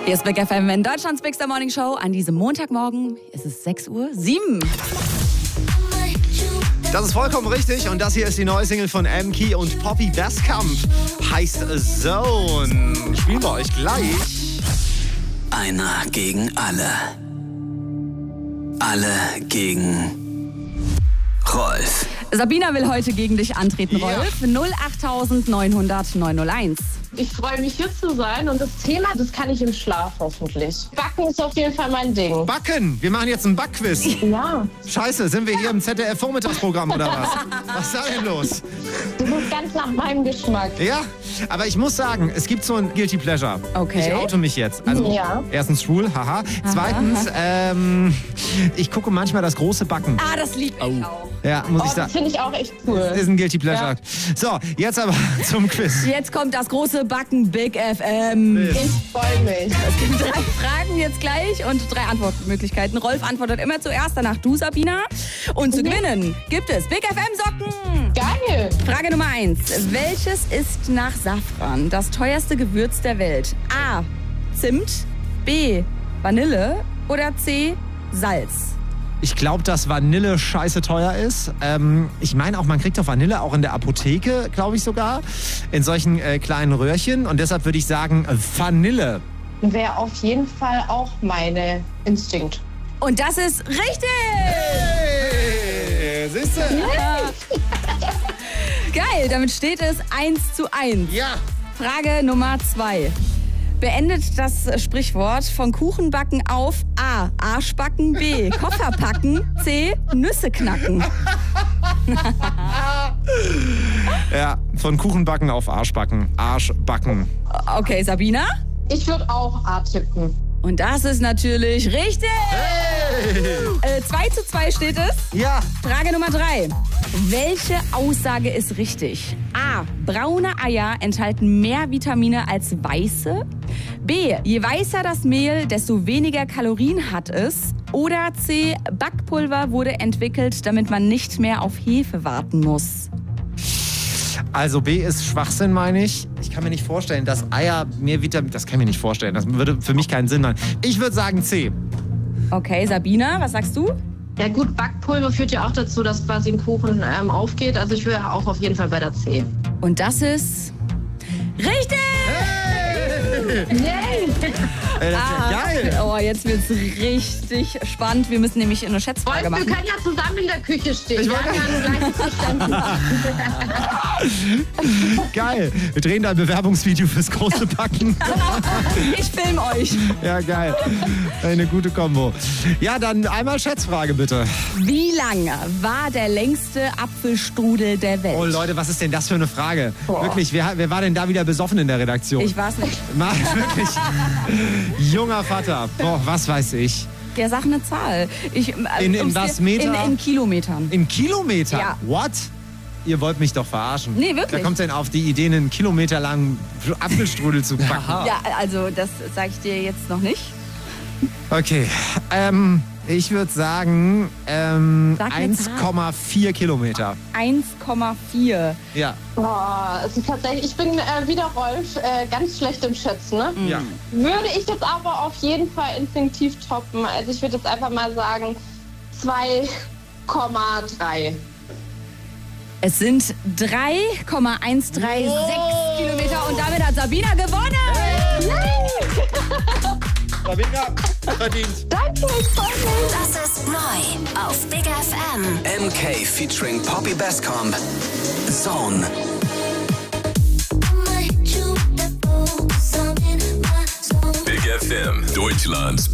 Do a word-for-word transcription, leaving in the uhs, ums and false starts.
Hier ist Big F M in Deutschlands Big Star Morning Show. An diesem Montagmorgen ist es sechs Uhr sieben. Das ist vollkommen richtig und das hier ist die neue Single von M K und Poppy Baskamp. Heißt Zone. Spielen wir euch gleich. Einer gegen alle. Alle gegen Rolf. Sabina will heute gegen dich antreten, Ja. Rolf. null acht neun null null neun null eins. Ich freue mich, hier zu sein und das Thema, das kann ich im Schlaf hoffentlich. Backen ist auf jeden Fall mein Ding. Backen. Wir machen jetzt einen Backquiz. Ja, Scheiße, sind wir hier im Z D F-Vormittagsprogramm oder was? Was ist da denn los? das ist ganz nach meinem Geschmack. Ja, aber ich muss sagen, es gibt so ein Guilty Pleasure. Okay. Ich oute mich jetzt. Also, Ja. erstens schwul, haha. Zweitens, ähm, ich gucke manchmal das große Backen. Ah, das liegt ich auch. Ja, muss Oh, ich das sagen. finde ich auch echt cool. Ist ein Guilty Pleasure. So, jetzt aber zum Quiz. Jetzt kommt das große Backen Big F M. Quiz. Ich freue mich. Es gibt drei Fragen jetzt gleich und drei Antwortmöglichkeiten. Rolf antwortet immer zuerst, danach du, Sabina. Und zu gewinnen gibt es Big F M-Socken. Geil. Frage Nummer eins. Welches ist nach Safran das teuerste Gewürz der Welt? A. Zimt, B. Vanille oder C. Salz? Ich glaube, dass Vanille scheiße teuer ist. Ähm, ich meine auch, man kriegt doch Vanille auch in der Apotheke, glaube ich sogar, in solchen äh, kleinen Röhrchen. Und deshalb würde ich sagen Vanille. Wäre auf jeden Fall auch meine Instinkt. Und das ist richtig! Hey, siehst du? Geil, damit steht es eins zu eins. Ja. Frage Nummer zwei. Beendet das Sprichwort von Kuchenbacken auf A. Arschbacken, B. Koffer packen, C. Nüsse knacken. Ja, von Kuchenbacken auf Arschbacken. Arschbacken. Okay, Sabina? Ich würde auch A tippen. Und das ist natürlich richtig. Äh, zwei zu zwei steht es. Ja. Frage Nummer drei. Welche Aussage ist richtig? A. Braune Eier enthalten mehr Vitamine als weiße. B. Je weißer das Mehl, desto weniger Kalorien hat es. Oder C. Backpulver wurde entwickelt, damit man nicht mehr auf Hefe warten muss. Also B ist Schwachsinn, meine ich. Ich kann mir nicht vorstellen, dass Eier mehr Vitamin... Das kann ich mir nicht vorstellen. Das würde für mich keinen Sinn machen. Ich würde sagen C. Okay, Sabina, was sagst du? Ja gut, Backpulver führt ja auch dazu, dass quasi ein Kuchen ähm, aufgeht. Also ich wäre auch auf jeden Fall bei der C. Und das ist richtig! Yay! Ey, das ist ja geil. Oh, jetzt wird's richtig spannend. Wir müssen nämlich eine Schätzfrage Rolf, wir machen. können ja zusammen in der Küche stehen. Ich Wir wollte- haben ja ein gleiches Verständnis. Geil. Wir drehen da ein Bewerbungsvideo fürs große Backen. Ich film euch. Ja, geil. Eine gute Kombo. Ja, dann einmal Schätzfrage, bitte. Wie lang war der längste Apfelstrudel der Welt? Oh, Leute, was ist denn das für eine Frage? Wirklich, wer, wer war denn da wieder besoffen in der Redaktion? Ich weiß nicht. Mal, wirklich. Junger Vater. Boah, was weiß ich. Ja, sag eine Zahl. Ich, äh, In- in um's was dir- Meter? In, in Kilometern. In Kilometer? Ja. What? Ihr wollt mich doch verarschen. Nee, wirklich. Wer kommt denn auf die Idee, einen kilometerlangen Apfelstrudel zu backen? Ja, also das sage ich dir jetzt noch nicht. Okay, ähm, ich würde sagen ähm, Sag eine eins Komma vier Kilometer. eins Komma vier. Ja. Boah, es ist tatsächlich, ich bin äh, wieder Rolf, äh, ganz schlecht im Schätzen. Ne? Ja. Würde ich jetzt aber auf jeden Fall instinktiv toppen. Also ich würde jetzt einfach mal sagen zwei Komma drei. Es sind drei Komma eins drei sechs Kilometer und damit hat Sabina gewonnen. Sabina, verdient. Danke, ich freue mich. Das ist neu auf Big F M. M K featuring Poppy Baskamp. Zone. Big F M, Deutschlands